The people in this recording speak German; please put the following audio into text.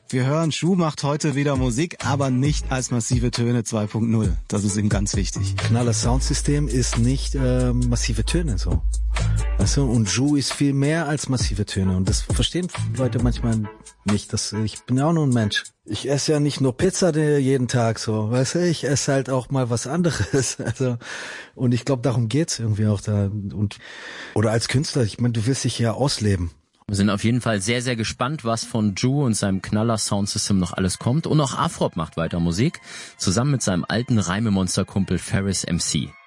Wir hören, Schuh macht heute wieder Musik, aber nicht als massive Töne 2.0. Das ist ihm ganz wichtig. Knaller Soundsystem ist nicht massive Töne so. Weißt du? Und Schuh ist viel mehr als massive Töne. Und das verstehen Leute manchmal nicht. Ich bin ja auch nur ein Mensch. Ich esse ja nicht nur Pizza jeden Tag so. Weißt du, ich esse halt auch mal was anderes. Also, und ich glaube, darum geht's irgendwie auch da. Oder als Künstler, ich meine, du willst dich ja ausleben. Wir sind auf jeden Fall sehr, sehr gespannt, was von Ju und seinem Knaller-Soundsystem noch alles kommt. Und auch Afrop macht weiter Musik, zusammen mit seinem alten Reimemonster-Kumpel Ferris MC.